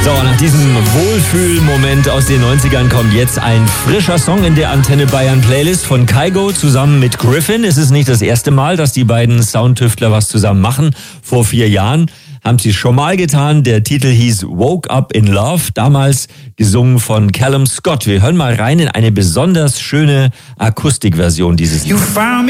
So, nach diesem Wohlfühlmoment aus den 90ern kommt jetzt ein frischer Song in der Antenne Bayern Playlist von Kygo zusammen mit Gryffin. Es ist nicht das erste Mal, dass die beiden Soundtüftler was zusammen machen. Vor 4 Jahren haben sie es schon mal getan. Der Titel hieß Woke Up in Love, damals gesungen von Callum Scott. Wir hören mal rein in eine besonders schöne Akustikversion dieses Liedes.